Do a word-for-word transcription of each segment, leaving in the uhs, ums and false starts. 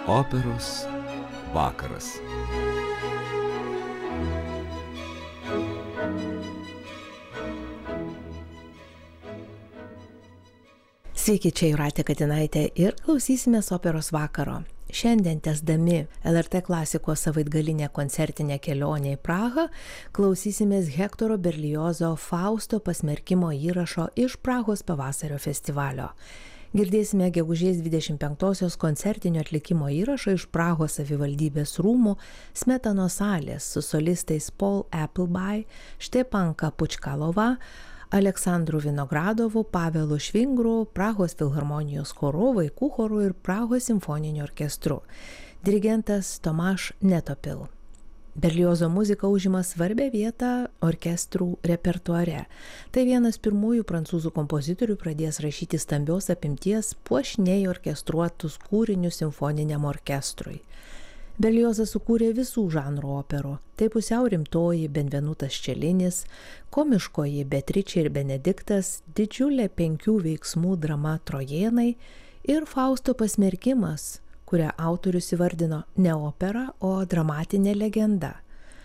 Operos vakaras. Sveiki, čia Jūratė Katinaitė ir klausysimės operos vakaro. Šiandien tęsdami L R T klasikos savaitgalinę koncertinę kelionę į Prahą, klausysimės Hektoro Berliozo Fausto pasmerkimo įrašo iš Prahos pavasario festivalio. Girdėsime gegužės dvidešimt penktosios koncertinio atlikimo įrašą iš Prahos savivaldybės rūmų Smetanos salės su solistais Paul Appleby, Štepanka Pučkalova, Aleksandru Vinogradovu, Pavelu Švingru, Prahos filharmonijos choru, vaikų choru ir Prahos simfoniniu orkestru. Dirigentas Tomaš Netopil. Berliozo muzika užima svarbią vietą orkestrų repertuare. Tai vienas pirmųjų prancūzų kompozitorių pradės rašyti stambios apimties puošniai orkestruotus kūrinius simfoniniam orkestrui. Berliozas sukūrė visų žanrų operų. Tai pusiau rimtoji Benvenutas Čelinis, komiškoji Beatričė ir Benediktas, didžiulė penkių veiksmų drama Trojėnai ir Fausto pasmerkimas, kurią autorius įvardino ne opera, o dramatinė legenda.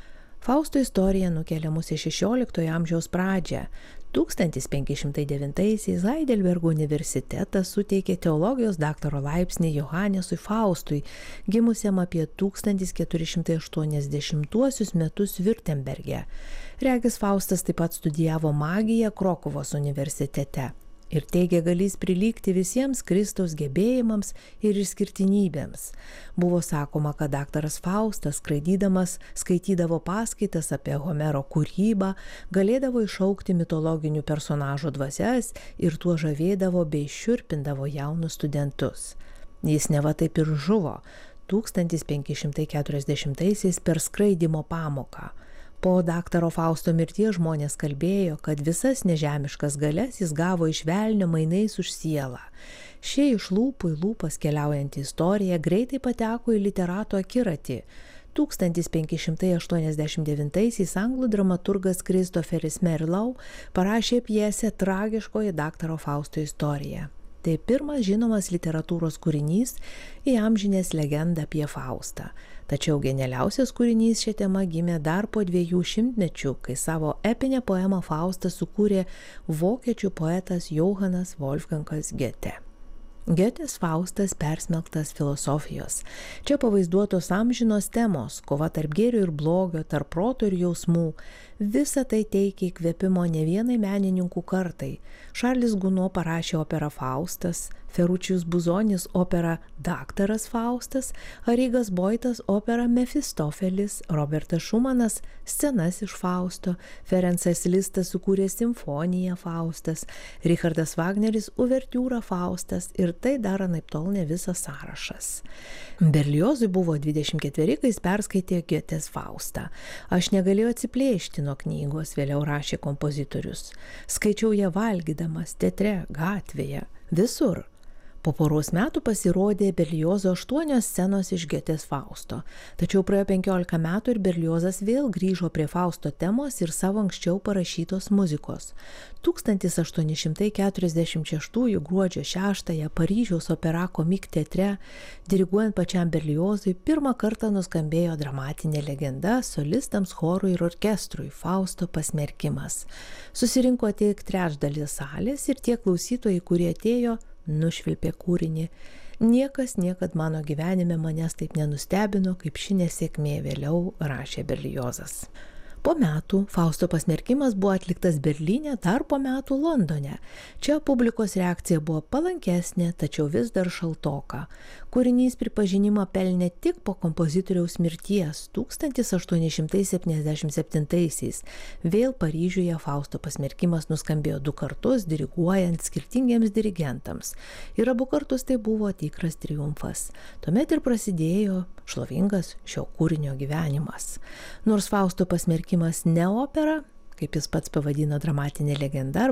Fausto istorija nukelia mus į šešioliktojo amžiaus pradžią. tūkstantis penki šimtai devintaisiais Heidelbergo universitetas suteikė teologijos daktaro laipsnį Johanesui Faustui, gimusiam apie tūkstantis keturi šimtai aštuoniasdešimtuosius metus Viurtemberge. Regis Faustas taip pat studijavo magiją Krokuvos universitete ir teigia galys prilygti visiems Kristaus gebėjimams ir išskirtinybėms. Buvo sakoma, kad daktaras Faustas, skraidydamas, skaitydavo paskaitas apie Homero kūrybą, galėdavo iššaukti mitologinių personažų dvasias ir tuo žavėdavo bei šiurpindavo jaunus studentus. Jis neva taip ir žuvo tūkstantis penki šimtai keturiasdešimtaisiais per skraidymo pamoką. Po daktaro Fausto mirties žmonės kalbėjo, kad visas nežemiškas galias jis gavo iš velnio mainais už sielą. Šie iš lūpų į lūpas keliaujanti istorija greitai pateko į literato akiratį. tūkstantis penki šimtai aštuoniasdešimt devintaisiais anglų dramaturgas Christopheris Marlowe parašė pjesę Tragiškoji daktaro Fausto istorija. Tai pirmas žinomas literatūros kūrinys įamžinęs legendą apie Faustą. Tačiau genialiausias kūrinys šią temą gimė dar po dviejų šimtmečių, kai savo epinę poemą Faustą sukūrė vokiečių poetas Johannas Wolfgangas Goethe. Goetės Faustas persmelktas filosofijos. Čia pavaizduotos amžinos temos, kova tarp gėrio ir blogio, tarp proto ir jausmų. Visa tai teikia įkvėpimo ne vienai menininkų kartai. Šarlis Guno parašė operą Faustas, Ferruccius Buzonis operą Daktaras Faustas, Arigas Boitas operą Mefistofelis, Robertas Šumanas scenas iš Fausto, Ferencas Listas sukūrė simfoniją Faustas, Richardas Wagneris uvertiūrą Faustas ir tai dar anaiptol ne visas sąrašas. Berliozui buvo dvidešimt ketveri, kai jis perskaitė Goetės Faustą. Aš negalėjau atsiplėšti nuo knygos, vėliau rašė kompozitorius. Skaičiau ją valgydamas, teatre, gatvėje, visur. Po poros metų pasirodė Berliozo aštuonios scenos iš Goetės Fausto. Tačiau praėjo penkiolika metų ir Berliozas vėl grįžo prie Fausto temos ir savo anksčiau parašytos muzikos. tūkstantis aštuoni šimtai keturiasdešimt šeštųjų gruodžio šeštąją Paryžiaus opera Comique teatre, diriguojant pačiam Berliozui, pirmą kartą nuskambėjo dramatinė legenda solistams, chorui ir orkestrui Fausto pasmerkimas. Susirinko tik trečdalis salės ir tie klausytojai, kurie atėjo, nušvilpė kūrinį. Niekas niekad mano gyvenime manęs taip nenustebino, kaip ši nesėkmė, vėliau rašė Berliozas. Po metų Fausto pasmerkimas buvo atliktas Berlyne, dar po metų Londone. Čia publikos reakcija buvo palankesnė, tačiau vis dar šaltoka. Kūrinys pripažinimą pelnė tik po kompozitoriaus mirties tūkstantis aštuoni šimtai septyniasdešimt septintaisiais. Vėl Paryžiuje Fausto pasmerkimas nuskambėjo du kartus, diriguojant skirtingiems dirigentams. Ir abu kartus tai buvo tikras triumfas. Tuomet ir prasidėjo šlovingas šio kūrinio gyvenimas. Nors Fausto pasmerkimas ne opera, kaip jis pats pavadino dramatinė legenda,